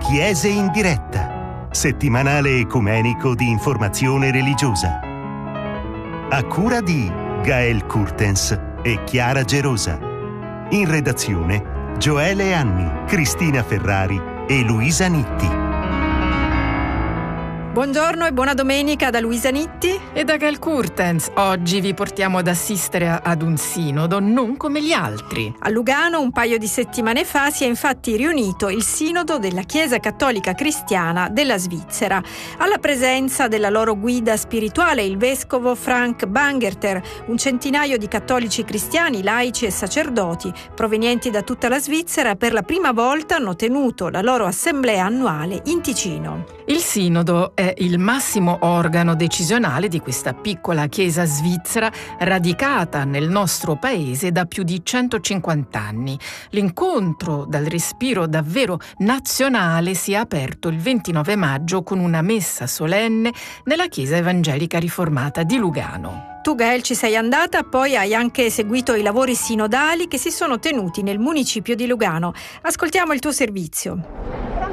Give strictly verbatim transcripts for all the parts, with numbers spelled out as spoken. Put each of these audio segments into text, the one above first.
Chiese in diretta, settimanale ecumenico di informazione religiosa. A cura di Gael Kurtens e Chiara Gerosa. In redazione Gioele Anni, Cristina Ferrari e Luisa Nitti. Buongiorno e buona domenica da Luisa Nitti e da Gael Kurtens. Oggi vi portiamo ad assistere ad un sinodo non come gli altri. A Lugano un paio di settimane fa si è infatti riunito il sinodo della Chiesa Cattolica Cristiana della Svizzera, alla presenza della loro guida spirituale, il vescovo Frank Bangerter, un centinaio di cattolici cristiani, laici e sacerdoti provenienti da tutta la Svizzera per la prima volta hanno tenuto la loro assemblea annuale in Ticino. Il sinodo è il massimo organo decisionale di questa piccola chiesa svizzera radicata nel nostro paese da più di centocinquanta anni. L'incontro dal respiro davvero nazionale si è aperto il ventinove maggio con una messa solenne nella chiesa evangelica riformata di Lugano. Tu, Gael, ci sei andata, poi hai anche seguito i lavori sinodali che si sono tenuti nel municipio di Lugano. Ascoltiamo il tuo servizio.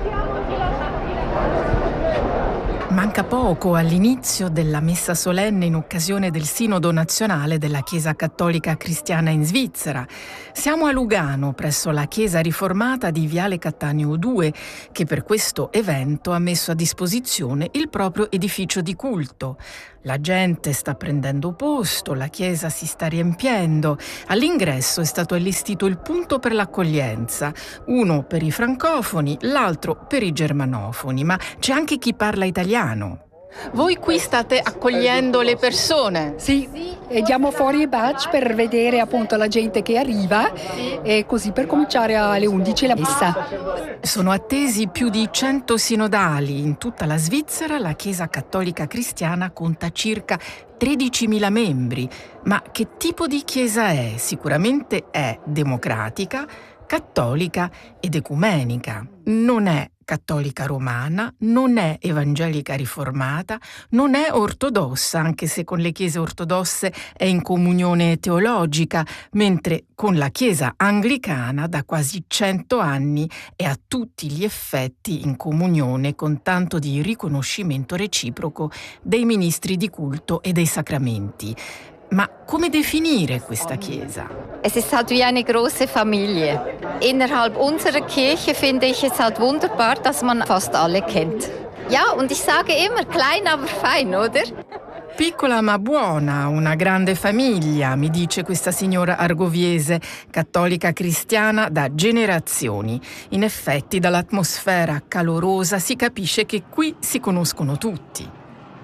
Manca poco all'inizio della messa solenne in occasione del Sinodo nazionale della Chiesa Cattolica Cristiana in Svizzera. Siamo a Lugano, presso la Chiesa riformata di Viale Cattaneo due, che per questo evento ha messo a disposizione il proprio edificio di culto. La gente sta prendendo posto, la chiesa si sta riempiendo. All'ingresso è stato allestito il punto per l'accoglienza, uno per i francofoni, l'altro per i germanofoni, ma c'è anche chi parla italiano. Voi qui state accogliendo le persone? Sì, e diamo fuori i badge per vedere appunto la gente che arriva e così per cominciare alle undici la messa. Sono attesi più di cento sinodali. In tutta la Svizzera la Chiesa Cattolica Cristiana conta circa tredicimila membri. Ma che tipo di chiesa è? Sicuramente è democratica, cattolica ed ecumenica. Non è cattolica romana, non è evangelica riformata, non è ortodossa, anche se con le chiese ortodosse è in comunione teologica, mentre con la Chiesa anglicana da quasi cento anni è a tutti gli effetti in comunione con tanto di riconoscimento reciproco dei ministri di culto e dei sacramenti. Ma come definire questa Chiesa? Es ist halt wie eine große Familie. Innerhalb unserer Kirche finde ich es halt wunderbar, dass man fast alle kennt. Ja, und ich sage immer, klein aber fein, oder? Piccola ma buona, una grande famiglia, mi dice questa signora argoviese, cattolica cristiana da generazioni. In effetti, dall'atmosfera calorosa si capisce che qui si conoscono tutti.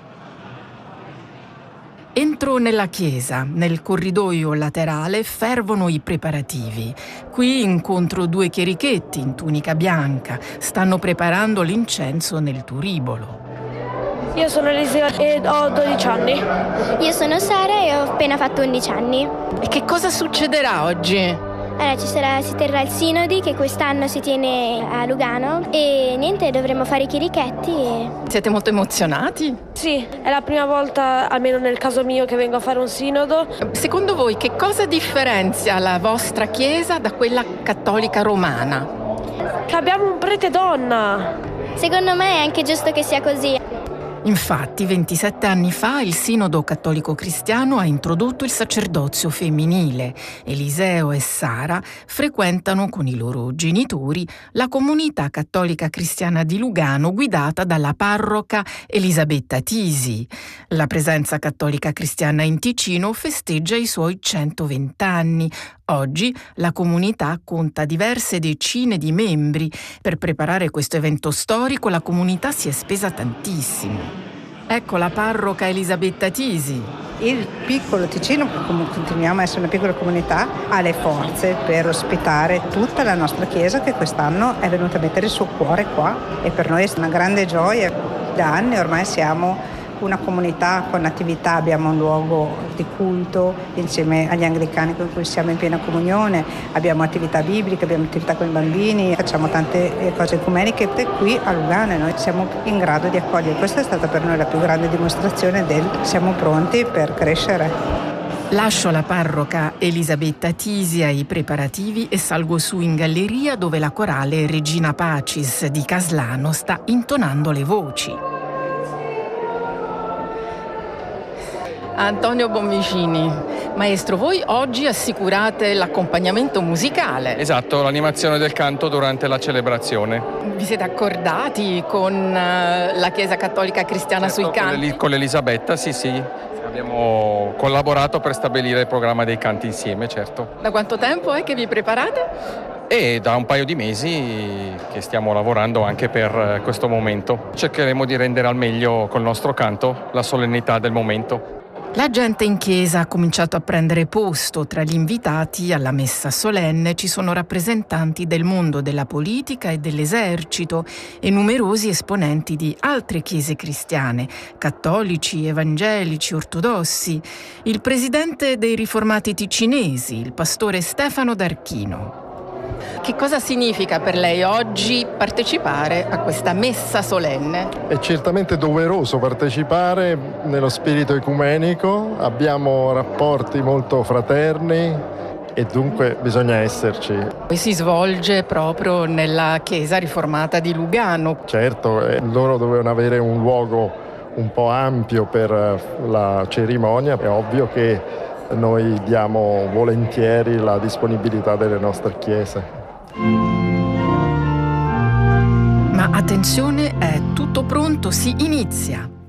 Entro nella chiesa, nel corridoio laterale fervono i preparativi. Qui incontro due chierichetti in tunica bianca, stanno preparando l'incenso nel turibolo. Io sono Eliseo e ho dodici anni. Io sono Sara e ho appena fatto undici anni. E che cosa succederà oggi? Allora ci sarà, si terrà il sinodi che quest'anno si tiene a Lugano e niente, dovremo fare i chierichetti. E... Siete molto emozionati? Sì, è la prima volta, almeno nel caso mio, che vengo a fare un sinodo. Secondo voi che cosa differenzia la vostra chiesa da quella cattolica romana? Che abbiamo un prete donna. Secondo me è anche giusto che sia così. Infatti, ventisette anni fa il Sinodo Cattolico Cristiano ha introdotto il sacerdozio femminile. Eliseo e Sara frequentano con i loro genitori la comunità cattolica cristiana di Lugano guidata dalla parroca Elisabetta Tisi. La presenza cattolica cristiana in Ticino festeggia i suoi centoventi anni. Oggi la comunità conta diverse decine di membri. Per preparare questo evento storico la comunità si è spesa tantissimo. Ecco la parroca Elisabetta Tisi. Il piccolo Ticino, come continuiamo a essere una piccola comunità, ha le forze per ospitare tutta la nostra chiesa che quest'anno è venuta a mettere il suo cuore qua e per noi è una grande gioia. Da anni ormai siamo una comunità con attività, abbiamo un luogo di culto insieme agli anglicani con cui siamo in piena comunione, abbiamo attività bibliche, abbiamo attività con i bambini, facciamo tante cose ecumeniche e qui a Lugano noi siamo in grado di accogliere. Questa è stata per noi la più grande dimostrazione del siamo pronti per crescere. Lascio la parroca Elisabetta Tisi ai preparativi e salgo su in galleria dove la corale Regina Pacis di Caslano sta intonando le voci. Antonio Bonvicini, maestro, voi oggi assicurate l'accompagnamento musicale. Esatto, l'animazione del canto durante la celebrazione. Vi siete accordati con la Chiesa Cattolica Cristiana certo, sui canti? Con, l'Eli- con l'Elisabetta, sì sì. Abbiamo collaborato per stabilire il programma dei canti insieme, certo. Da quanto tempo è che vi preparate? E da un paio di mesi che stiamo lavorando anche per questo momento. Cercheremo di rendere al meglio col nostro canto la solennità del momento. La gente in chiesa ha cominciato a prendere posto. Tra gli invitati alla messa solenne ci sono rappresentanti del mondo della politica e dell'esercito e numerosi esponenti di altre chiese cristiane, cattolici, evangelici, ortodossi. Il presidente dei riformati ticinesi, il pastore Stefano D'Archino. Che cosa significa per lei oggi partecipare a questa messa solenne? È certamente doveroso partecipare nello spirito ecumenico, abbiamo rapporti molto fraterni e dunque bisogna esserci. E si svolge proprio nella chiesa riformata di Lugano. Certo, eh, loro dovevano avere un luogo un po' ampio per la cerimonia, è ovvio che noi diamo volentieri la disponibilità delle nostre chiese. Ma attenzione, è tutto pronto, si inizia.